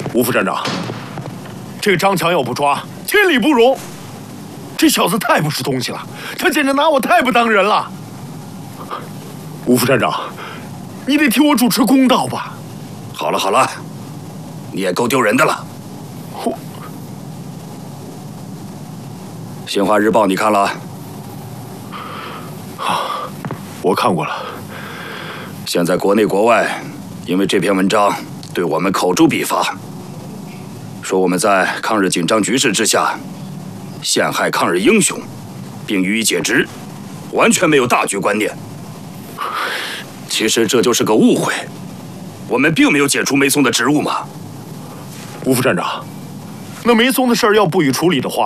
吴副站长，这个张强要不抓，千里不容。这小子太不是东西了，他简直拿我太不当人了。吴副站长，你得替我主持公道吧？ 好了好了，你也够丢人的了。《新华日报》你看了？ 啊，我看过了。 现在国内国外因为这篇文章对我们口诛笔伐，说我们在抗日紧张局势之下陷害抗日英雄，并予以解职，完全没有大局观念。其实这就是个误会，我们并没有解除梅松的职务嘛。 吴副站长，那梅松的事儿要不予处理的话，